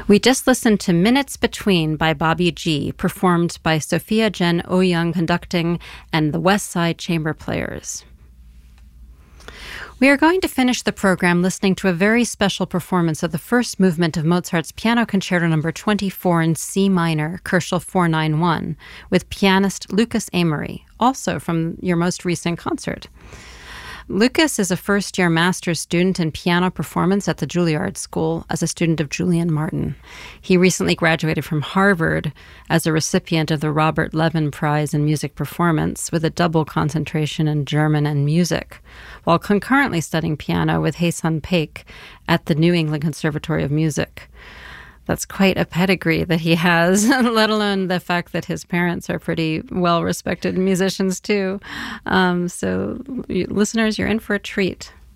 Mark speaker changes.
Speaker 1: We just listened to Minutes Between by Bobby G, performed by Sophia Jen Oyoung conducting and the West Side Chamber Players. We are going to finish the program listening to a very special performance of the first movement of Mozart's Piano Concerto No. 24 in C minor, Koelschel 491, with pianist Lucas Amory, also from your most recent concert. Lucas is a first-year master's student in piano performance at the Juilliard School as a student of Julian Martin. He recently graduated from Harvard as a recipient of the Robert Levin Prize in Music Performance with a double concentration in German and music, while concurrently studying piano with Hae-sun Paik at the New England Conservatory of Music. That's quite a pedigree that he has, let alone the fact that his parents are pretty well-respected musicians, too. So, listeners, you're in for a treat.